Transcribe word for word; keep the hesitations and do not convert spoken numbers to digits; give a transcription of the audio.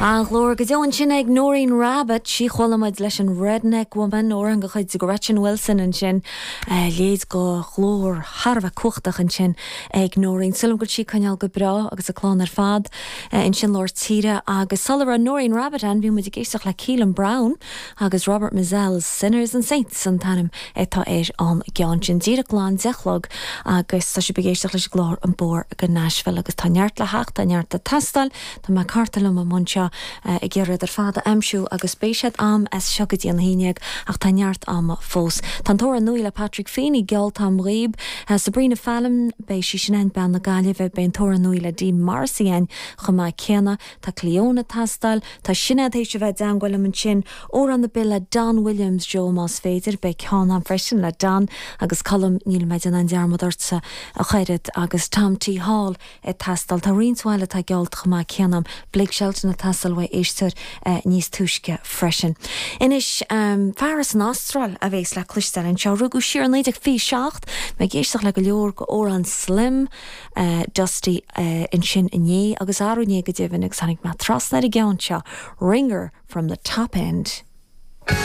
An glór go deon sin ag Noreen Rabbit sí cholamid leis an redneck woman ó an go chuid Gretchen Wilson an sin léad go chlór Harbh cuachtach an sin ag Noreen sulm go sí caneal go bra agus a chlán ar fad in sin Lord Tíre agus solar an Noreen Rabbit an bhí mu géisteach le Keelan Brown agus Robert Mizell's Sinners and Saints an tanim etá éir an gean sin díra glán dechlog agus tá si begéisteach leis glór an bór go Nashville agus tá neart le hacht tá neart a tastal tá má cartalum a munseo i ggéiread ar fada amsú agus spéisiad am as segadí an híineag ach tá neart am fós. Tá tóra nui le Patrick Feeney geall tam réib Sabrina Fallon bei si sin ein ben na gaile bheith ben tóra nui le Dean Marcian chumá céna tá Cleona tastal tá sinad éis bheith dangwil am an sin ó an na bil le Don Williams Joe Mas féidir bei ceán am freisin le Dan agus colm níl meid an dearmadorsa a chairid agus Tom T. Hall e tastal tá rinswaile tá geall chumá céanam Blake Shelton a tastal wei éistir uh, níos túisce freisin. Inis um, fearras an Austral a bhés le cluistel an seo rugú siar an éideach fí seacht me géisteach le go leor go ó an slim uh, Dusty uh, in sin iné agus áú né go ddíhann ag sannig má trasna i gceann seo Ringer from the Top End.